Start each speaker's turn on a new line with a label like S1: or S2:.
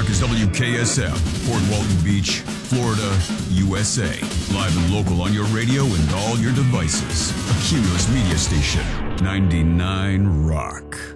S1: Rock is WKSF, Port Walton Beach, Florida, USA. Live and local on your radio and all your devices. A Cumulus media station, 99 Rock.